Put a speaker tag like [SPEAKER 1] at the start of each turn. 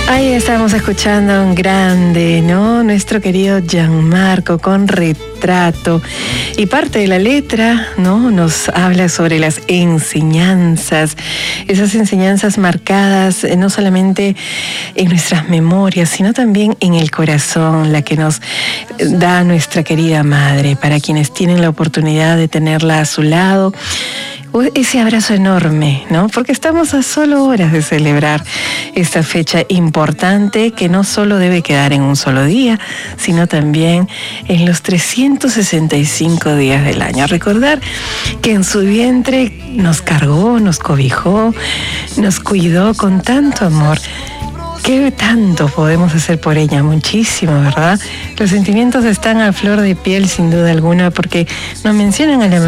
[SPEAKER 1] Ahí estamos escuchando a un grande, ¿no? Nuestro querido Gianmarco con Retrato. Y parte de la letra, ¿no? Nos habla sobre las enseñanzas, esas enseñanzas marcadas no solamente en nuestras memorias, sino también en el corazón, la que nos da nuestra querida madre, para quienes tienen la oportunidad de tenerla a su lado. Ese abrazo enorme, ¿no? Porque estamos a solo horas de celebrar esta fecha importante que no solo debe quedar en un solo día, sino también en los 365 días del año. Recordar que en su vientre nos cargó, nos cobijó, nos cuidó con tanto amor. ¿Qué tanto podemos hacer por ella? Muchísimo, ¿verdad? Los sentimientos están a flor de piel sin duda alguna porque nos mencionan a la